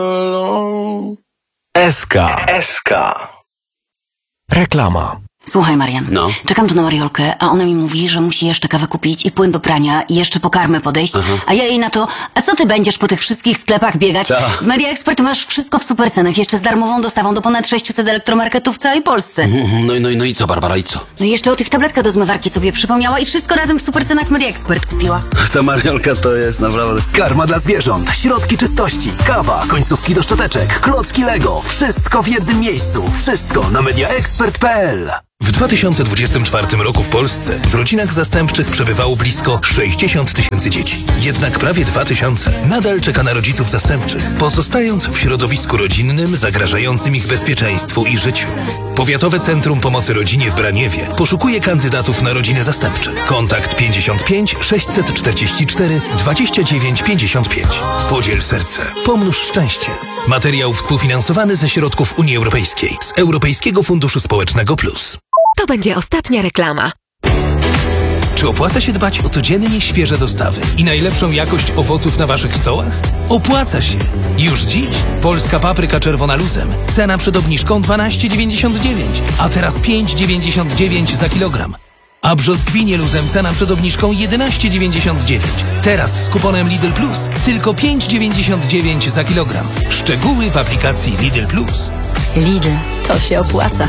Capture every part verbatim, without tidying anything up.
S K. S K. Reklama. Słuchaj, Marian, No. czekam tu na Mariolkę, a ona mi mówi, że musi jeszcze kawę kupić i płyn do prania i jeszcze po karmę podejść, Aha. a ja jej na to, a co ty będziesz po tych wszystkich sklepach biegać? Ta. W Media Expert masz wszystko w super cenach, jeszcze z darmową dostawą do ponad sześciuset elektromarketów w całej Polsce. No, i- no, i- no i co, Barbara, i co? No i jeszcze o tych tabletkach do zmywarki sobie przypomniała i wszystko razem w super cenach Media Expert kupiła. Ta Mariolka to jest naprawdę... Karma dla zwierząt, środki czystości, kawa, końcówki do szczoteczek, klocki Lego. Wszystko w jednym miejscu. Wszystko na mediaexpert kropka p l. W dwa tysiące dwudziestym czwartym roku w Polsce w rodzinach zastępczych przebywało blisko sześćdziesiąt tysięcy dzieci. Jednak prawie dwa tysiące nadal czeka na rodziców zastępczych, pozostając w środowisku rodzinnym zagrażającym ich bezpieczeństwu i życiu. Powiatowe Centrum Pomocy Rodzinie w Braniewie poszukuje kandydatów na rodziny zastępcze. Kontakt pięćdziesiąt pięć sześćset czterdzieści cztery dwadzieścia dziewięć pięćdziesiąt pięć. Podziel serce. Pomnóż szczęście. Materiał współfinansowany ze środków Unii Europejskiej z Europejskiego Funduszu Społecznego Plus. To będzie ostatnia reklama. Czy opłaca się dbać o codziennie świeże dostawy i najlepszą jakość owoców na waszych stołach? Opłaca się! Już dziś polska papryka czerwona luzem. Cena przed obniżką dwanaście dziewięćdziesiąt dziewięć, a teraz pięć dziewięćdziesiąt dziewięć za kilogram. A brzoskwinie luzem cena przed obniżką jedenaście dziewięćdziesiąt dziewięć. Teraz z kuponem Lidl Plus tylko pięć dziewięćdziesiąt dziewięć za kilogram. Szczegóły w aplikacji Lidl Plus. Lidl, to się opłaca.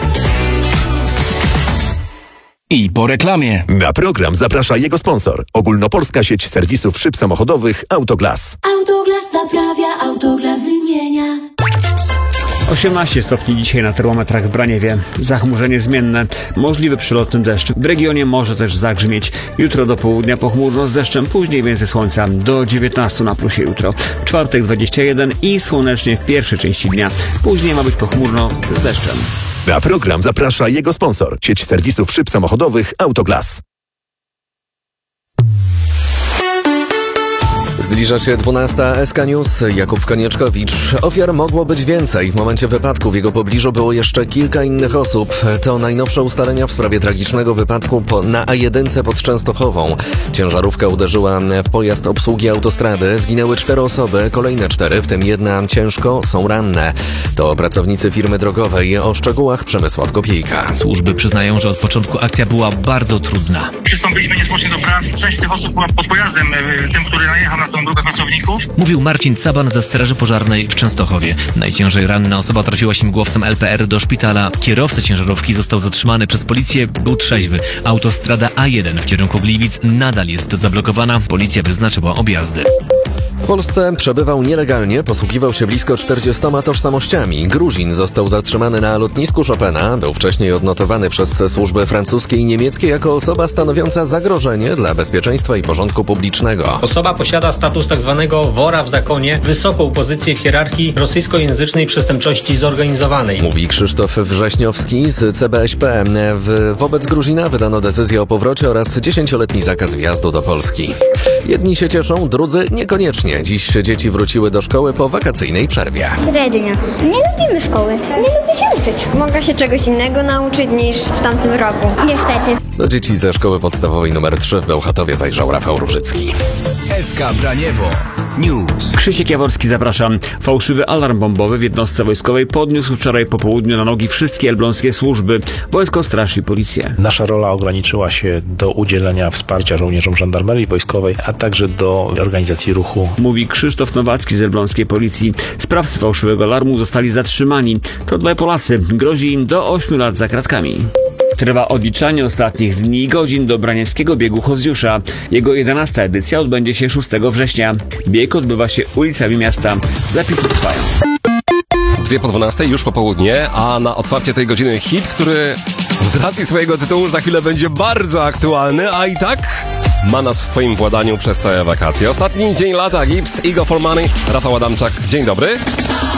I po reklamie. Na program zaprasza jego sponsor. Ogólnopolska sieć serwisów szyb samochodowych Autoglas. Autoglas naprawia, Autoglas wymienia. osiemnaście stopni dzisiaj na termometrach w Braniewie. Zachmurzenie zmienne. Możliwy przelotny deszcz. W regionie może też zagrzmieć. Jutro do południa pochmurno z deszczem, później więcej słońca. Do dziewiętnastu na plusie jutro. Czwartek dwadzieścia jeden i słonecznie w pierwszej części dnia. Później ma być pochmurno z deszczem. Na program zaprasza jego sponsor. Sieć serwisów szyb samochodowych Autoglas. Zbliża się dwunasta. S K News. Jakub Konieczkowicz. Ofiar mogło być więcej. W momencie wypadku w jego pobliżu było jeszcze kilka innych osób. To najnowsze ustalenia w sprawie tragicznego wypadku po, na A jeden pod Częstochową. Ciężarówka uderzyła w pojazd obsługi autostrady. Zginęły cztery osoby, kolejne cztery, w tym jedna ciężko, są ranne. To pracownicy firmy drogowej. O szczegółach Przemysław Kopiejka. Służby przyznają, że od początku akcja była bardzo trudna. Przystąpiliśmy niezwłocznie do prac. Część z tych osób była pod pojazdem, tym, który najechał na tą grupę pracowników. Mówił Marcin Caban ze Straży Pożarnej w Częstochowie. Najciężej ranna osoba trafiła śmigłowcem L P R do szpitala. Kierowca ciężarówki został zatrzymany przez policję, był trzeźwy. Autostrada A jeden w kierunku Gliwic nadal jest zablokowana. Policja wyznaczyła objazdy. W Polsce przebywał nielegalnie, posługiwał się blisko czterdziestoma tożsamościami. Gruzin został zatrzymany na lotnisku Chopina. Był wcześniej odnotowany przez służby francuskie i niemieckie jako osoba stanowiąca zagrożenie dla bezpieczeństwa i porządku publicznego. Osoba posiada status tzw. wora w zakonie, wysoką pozycję w hierarchii rosyjskojęzycznej przestępczości zorganizowanej. Mówi Krzysztof Wrześniowski z C B S P. W, wobec Gruzina wydano decyzję o powrocie oraz dziesięcioletni zakaz wjazdu do Polski. Jedni się cieszą, drudzy niekoniecznie. Dziś dzieci wróciły do szkoły po wakacyjnej przerwie. Średnio. Nie lubimy szkoły. Nie lubię się uczyć. Mogę się czegoś innego nauczyć niż w tamtym roku. Niestety. Do dzieci ze szkoły podstawowej numer trzy w Bełchatowie zajrzał Rafał Różycki. S K Braniewo News. Krzysiek Jaworski, zapraszam. Fałszywy alarm bombowy w jednostce wojskowej podniósł wczoraj po południu na nogi wszystkie elbląskie służby. Wojsko, straż i policję. Nasza rola ograniczyła się do udzielenia wsparcia żołnierzom żandarmerii wojskowej, a także do organizacji ruchu. Mówi Krzysztof Nowacki z elbląskiej policji. Sprawcy fałszywego alarmu zostali zatrzymani. To dwaj Polacy. Grozi im do ośmiu lat za kratkami. Trwa odliczanie ostatnich dni i godzin do braniewskiego biegu Hozjusza. Jego jedenasta edycja odbędzie się szóstego września. Bieg odbywa się ulicami miasta. Zapisy trwają. Dwie po dwunastej, już po południe, a na otwarcie tej godziny hit, który z racji swojego tytułu za chwilę będzie bardzo aktualny, a i tak ma nas w swoim władaniu przez całe wakacje. Ostatni dzień lata, Gibbs, Ego for Money, Rafał Adamczak, dzień dobry.